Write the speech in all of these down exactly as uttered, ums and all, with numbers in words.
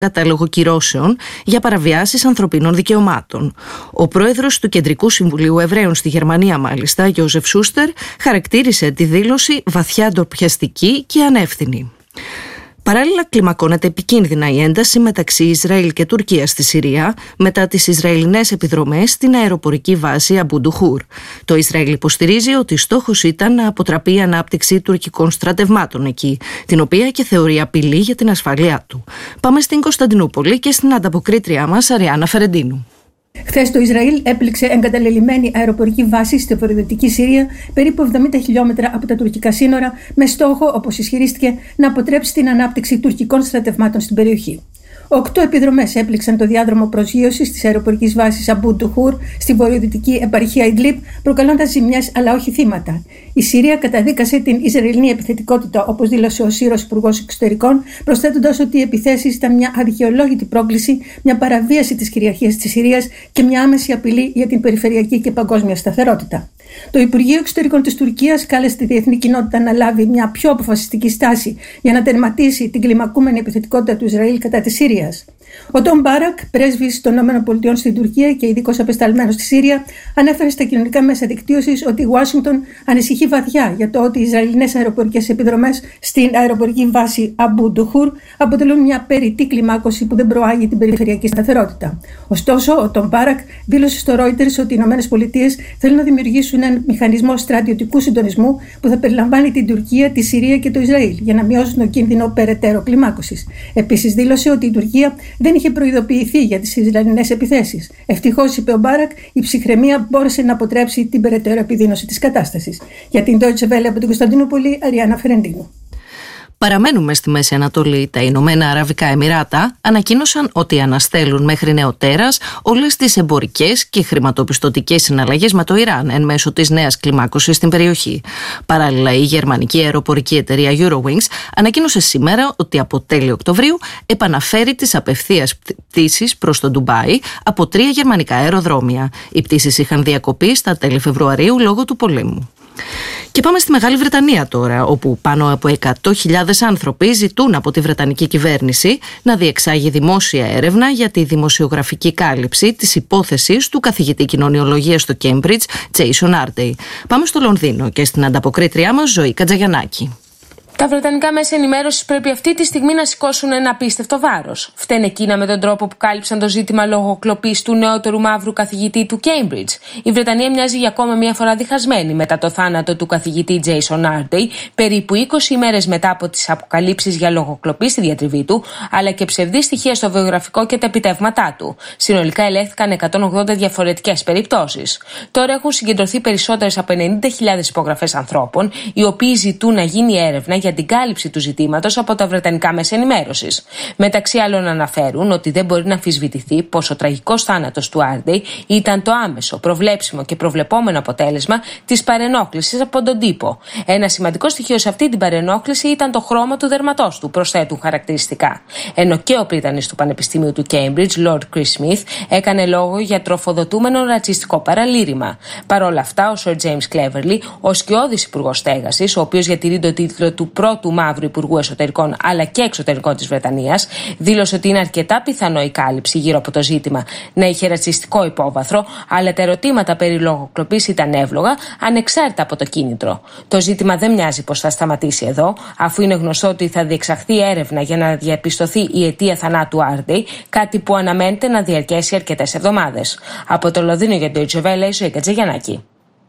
κατάλογο κυρώσεων για παραβιάσεις ανθρωπίνων δικαιωμάτων. Ο πρόεδρος του Κεντρικού Συμβουλίου Εβραίων στη Γερμανία, μάλιστα, Γιώζεφ Σούστερ, χαρακτήρισε τη δήλωση βαθιά ντροπιαστική και ανεύθυνη. Παράλληλα, κλιμακώνεται επικίνδυνα η ένταση μεταξύ Ισραήλ και Τουρκίας στη Συρία μετά τις Ισραηλινές επιδρομές στην αεροπορική βάση Αμπούντουχουρ. Το Ισραήλ υποστηρίζει ότι στόχος ήταν να αποτραπεί η ανάπτυξη τουρκικών στρατευμάτων εκεί, την οποία και θεωρεί απειλή για την ασφάλειά του. Πάμε στην Κωνσταντινούπολη και στην ανταποκρίτριά μας Αριάννα Φερεντίνου. Χθες το Ισραήλ έπληξε εγκαταλελειμμένη αεροπορική βάση στη βορειοδυτική Συρία, περίπου εβδομήντα χιλιόμετρα από τα τουρκικά σύνορα, με στόχο, όπως ισχυρίστηκε, να αποτρέψει την ανάπτυξη τουρκικών στρατευμάτων στην περιοχή. Οκτώ επιδρομές έπληξαν το διάδρομο προσγείωσης της αεροπορικής βάσης Αμπούντουχουρ στη βορειοδυτική επαρχία Ιντλιμπ, προκαλώντας ζημιές αλλά όχι θύματα. Η Συρία καταδίκασε την Ισραηλινή επιθετικότητα, όπως δήλωσε ο Σύρος Υπουργός Εξωτερικών, προσθέτοντας ότι οι επιθέσεις ήταν μια αδικαιολόγητη πρόκληση, μια παραβίαση της κυριαρχίας της Συρίας και μια άμεση απειλή για την περιφερειακή και παγκόσμια σταθερότητα. Το Υπουργείο Εξωτερικών της Τουρκίας κάλεσε τη διεθνή κοινότητα να λάβει μια πιο αποφασιστική στάση για να τερματίσει την κλιμακούμενη επιθετικότητα του Ισραήλ κατά της Συρίας. Ο Τον Μπάρακ, πρέσβης των ΗΠΑ στην Τουρκία και ειδικός απεσταλμένος στη Σύρια, ανέφερε στα κοινωνικά μέσα δικτύωσης ότι η Ουάσιγκτον ανησυχεί βαθιά για το ότι οι Ισραηλινές αεροπορικές επιδρομές στην αεροπορική βάση Αμπούντουχουρ αποτελούν μια περιττή κλιμάκωση που δεν προάγει την περιφερειακή σταθερότητα. Ωστόσο, ο Τον Μπάρακ δήλωσε στο Reuters ότι οι ΗΠΑ θέλουν να δημιουργήσουν έναν μηχανισμό στρατιωτικού συντονισμού που θα περιλαμβάνει την Τουρκία, τη Συρία και το Ισραήλ για να μειώσουν τον κίνδυνο περαιτέρω κλιμάκωσης. Επίσης, δήλωσε ότι η Τουρκία δεν είχε προειδοποιηθεί για τις Ισραηλινές επιθέσεις. Ευτυχώς, είπε ο Μπάρακ, η ψυχραιμία μπόρεσε να αποτρέψει την περαιτέρω επιδείνωση της κατάστασης. Για την Deutsche Welle από την Κωνσταντινούπολη, Αριάννα Φερεντίνου. Παραμένουμε στη Μέση Ανατολή. Τα Ηνωμένα Αραβικά Εμιράτα ανακοίνωσαν ότι αναστέλουν μέχρι νεοτέρας όλες τις εμπορικές και χρηματοπιστωτικές συναλλαγές με το Ιράν εν μέσω της νέας κλιμάκωσης στην περιοχή. Παράλληλα, η γερμανική αεροπορική εταιρεία Eurowings ανακοίνωσε σήμερα ότι από τέλη Οκτωβρίου επαναφέρει τις απευθείας πτήσεις προς το Ντουμπάι από τρία γερμανικά αεροδρόμια. Οι πτήσεις είχαν διακοπεί στα τέλη Φεβρουαρίου λόγω του πολέμου. Και πάμε στη Μεγάλη Βρετανία τώρα, όπου πάνω από εκατό χιλιάδες άνθρωποι ζητούν από τη Βρετανική κυβέρνηση να διεξάγει δημόσια έρευνα για τη δημοσιογραφική κάλυψη της υπόθεσης του καθηγητή κοινωνιολογίας στο Cambridge, Jason Arday. Πάμε στο Λονδίνο και στην ανταποκρίτριά μας Ζωή Κατζαγιαννάκη. Τα βρετανικά μέσα ενημέρωσης πρέπει αυτή τη στιγμή να σηκώσουν ένα απίστευτο βάρος. Φταίνε εκείνα με τον τρόπο που κάλυψαν το ζήτημα λογοκλοπής του νεότερου μαύρου καθηγητή του Cambridge. Η Βρετανία μοιάζει για ακόμα μια φορά διχασμένη μετά το θάνατο του καθηγητή Jason Arday, περίπου είκοσι ημέρες μετά από τις αποκαλύψεις για λογοκλοπή στη διατριβή του, αλλά και ψευδή στοιχεία στο βιογραφικό και τα επιτεύγματά του. Συνολικά ελέγχθηκαν εκατόν ογδόντα διαφορετικές περιπτώσεις. Τώρα έχουν συγκεντρωθεί περισσότερες από ενενήντα χιλιάδες υπογραφές ανθρώπων, οι οποίοι ζητούν να γίνει έρευνα για την κάλυψη του ζητήματος από τα βρετανικά μέσα ενημέρωσης. Μεταξύ άλλων, αναφέρουν ότι δεν μπορεί να αμφισβητηθεί πως ο τραγικός θάνατος του Άρντεϊ ήταν το άμεσο, προβλέψιμο και προβλεπόμενο αποτέλεσμα της παρενόχλησης από τον τύπο. Ένα σημαντικό στοιχείο σε αυτή την παρενόχληση ήταν το χρώμα του δέρματός του, προσθέτουν χαρακτηριστικά. Ενώ και ο πρίτανης του Πανεπιστημίου του Cambridge, Lord Chris Smith, έκανε λόγο για τροφοδοτούμενο ρατσιστικό παραλήρημα. Παρ' όλα αυτά, ο Sir James Cleverly, ο σκιώδης υπουργός στέγασης, ο οποίος διατηρεί το τίτλο του πρώτου μαύρου Υπουργού Εσωτερικών αλλά και Εξωτερικών της Βρετανίας, δήλωσε ότι είναι αρκετά πιθανό η κάλυψη γύρω από το ζήτημα να είχε ρατσιστικό υπόβαθρο, αλλά τα ερωτήματα περί λογοκλοπής ήταν εύλογα, ανεξάρτητα από το κίνητρο. Το ζήτημα δεν μοιάζει πως θα σταματήσει εδώ, αφού είναι γνωστό ότι θα διεξαχθεί έρευνα για να διαπιστωθεί η αιτία θανάτου Άρντεϊ, κάτι που αναμένεται να διαρκέσει αρκετές εβδομάδες. Από το Λονδίνο για το Deutsche Welle, Ζωή Κατζαγιαννάκη.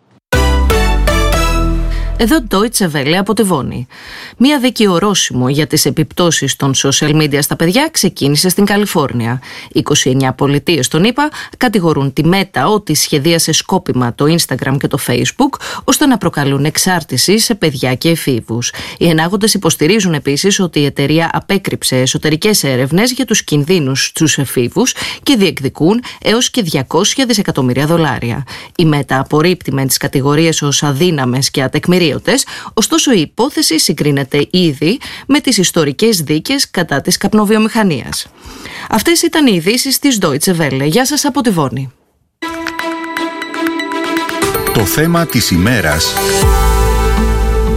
Εδώ Deutsche Welle από τη Βόνη. Μία δίκη ορόσημο για τις επιπτώσεις των social media στα παιδιά ξεκίνησε στην Καλιφόρνια. είκοσι εννέα πολιτείες των ΗΠΑ κατηγορούν τη Meta ότι σχεδίασε σκόπιμα το Instagram και το Facebook ώστε να προκαλούν εξάρτηση σε παιδιά και εφήβους. Οι ενάγοντες υποστηρίζουν επίσης ότι η εταιρεία απέκρυψε εσωτερικές έρευνες για τους κινδύνους στους εφήβους και διεκδικούν έως και διακόσια δισεκατομμύρια δολάρια. Η Meta απορρίπτει με τις κατηγορίες ως αδύναμες και ατεκμηρίωτες. Ωστόσο, η υπόθεση συγκρίνεται ήδη με τις ιστορικές δίκες κατά της καπνοβιομηχανίας. Αυτές ήταν οι ειδήσεις της Deutsche Welle. Γεια σας από τη Βόνη. Το θέμα της ημέρας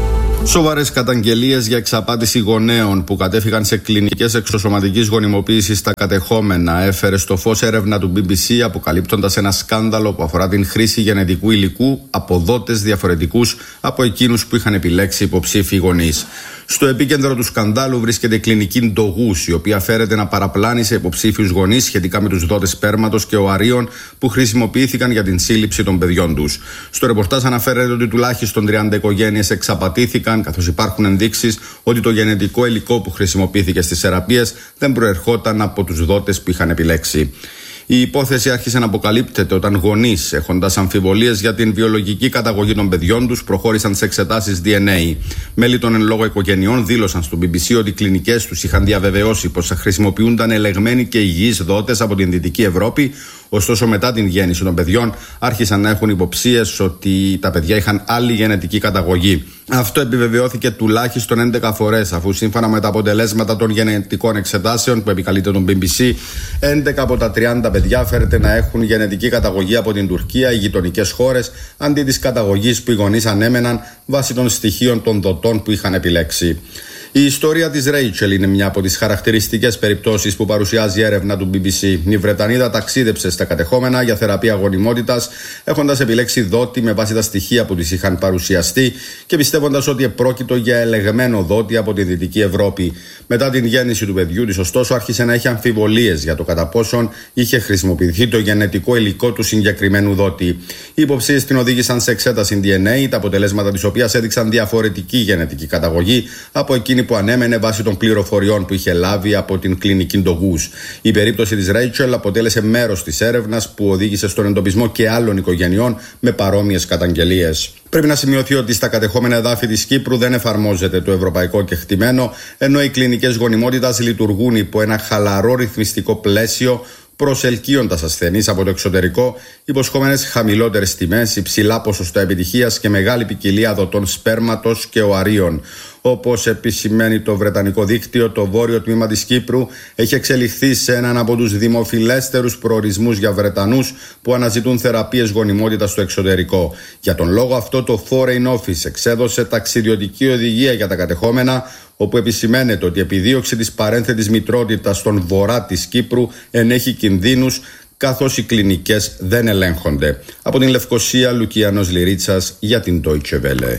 Σοβαρές καταγγελίες για εξαπάτηση γονέων που κατέφυγαν σε κλινικές εξωσωματικής γονιμοποίησης στα κατεχόμενα έφερε στο φως έρευνα του μπι μπι σι, αποκαλύπτοντας ένα σκάνδαλο που αφορά την χρήση γενετικού υλικού από δότες διαφορετικούς από εκείνους που είχαν επιλέξει υποψήφιοι γονείς. Στο επίκεντρο του σκανδάλου βρίσκεται η κλινική Ντογούς, η οποία φέρεται να παραπλάνει σε υποψήφιους γονείς σχετικά με τους δότες σπέρματος και οαρίων που χρησιμοποιήθηκαν για την σύλληψη των παιδιών τους. Στο ρεπορτάζ αναφέρεται ότι τουλάχιστον τριάντα οικογένειες εξαπατήθηκαν, καθώς υπάρχουν ενδείξεις ότι το γενετικό υλικό που χρησιμοποιήθηκε στις θεραπείες δεν προερχόταν από τους δότες που είχαν επιλέξει. Η υπόθεση άρχισε να αποκαλύπτεται όταν γονείς, έχοντας αμφιβολίες για την βιολογική καταγωγή των παιδιών τους, προχώρησαν σε εξετάσεις ντι εν έι. Μέλη των εν λόγω οικογενειών δήλωσαν στο μπι μπι σι ότι οι κλινικές τους είχαν διαβεβαιώσει πως θα χρησιμοποιούνταν ελεγμένοι και υγιείς δότες από την Δυτική Ευρώπη. Ωστόσο, μετά την γέννηση των παιδιών, άρχισαν να έχουν υποψίες ότι τα παιδιά είχαν άλλη γενετική καταγωγή. Αυτό επιβεβαιώθηκε τουλάχιστον έντεκα φορές, αφού σύμφωνα με τα αποτελέσματα των γενετικών εξετάσεων που επικαλείται τον μπι μπι σι, έντεκα από τα τριάντα παιδιά φέρεται να έχουν γενετική καταγωγή από την Τουρκία ή γειτονικές χώρες, αντί της καταγωγής που οι γονείς ανέμεναν βάσει των στοιχείων των δοτών που είχαν επιλέξει. Η ιστορία της Ρέιτσελ είναι μια από τις χαρακτηριστικές περιπτώσεις που παρουσιάζει η έρευνα του μπι μπι σι. Η Βρετανίδα ταξίδεψε στα κατεχόμενα για θεραπεία γονιμότητας, έχοντας επιλέξει δότη με βάση τα στοιχεία που της είχαν παρουσιαστεί και πιστεύοντας ότι επρόκειτο για ελεγμένο δότη από τη Δυτική Ευρώπη. Μετά την γέννηση του παιδιού της, ωστόσο, άρχισε να έχει αμφιβολίες για το κατά πόσον είχε χρησιμοποιηθεί το γενετικό υλικό του συγκεκριμένου δότη. Οι υποψίες την οδήγησαν σε εξέταση ντι εν έι, τα αποτελέσματα της οποίας έδειξαν διαφορετική γενετική καταγωγή από εκείνη που ανέμενε βάσει των πληροφοριών που είχε λάβει από την κλινική Ντογούς. Η περίπτωση της Ρέιτσελ αποτέλεσε μέρος της έρευνας που οδήγησε στον εντοπισμό και άλλων οικογενειών με παρόμοιες καταγγελίες. Πρέπει να σημειωθεί ότι στα κατεχόμενα εδάφη της Κύπρου δεν εφαρμόζεται το ευρωπαϊκό κεκτημένο, ενώ οι κλινικές γονιμότητας λειτουργούν υπό ένα χαλαρό ρυθμιστικό πλαίσιο, προσελκύοντας ασθενείς από το εξωτερικό, υποσχόμενες χαμηλότερες τιμές, υψηλά ποσοστά επιτυχίας και μεγάλη ποικιλία δοτών σπέρματος και οαρίων. Όπως επισημαίνει το βρετανικό δίκτυο, το βόρειο τμήμα της Κύπρου έχει εξελιχθεί σε έναν από τους δημοφιλέστερους προορισμούς για Βρετανούς που αναζητούν θεραπείες γονιμότητας στο εξωτερικό. Για τον λόγο αυτό, το Foreign Office εξέδωσε ταξιδιωτική οδηγία για τα κατεχόμενα, όπου επισημαίνεται ότι η επιδίωξη της παρένθετης μητρότητας στον βορρά της Κύπρου ενέχει κινδύνους, καθώς οι κλινικές δεν ελέγχονται. Από την Λευκοσία, Λουκιανός Λυρίτσας για την Deutsche Welle.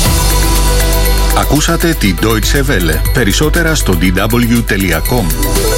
Ακούσατε την Deutsche Welle. Περισσότερα στο ντι ντάμπλιου τελεία κομ.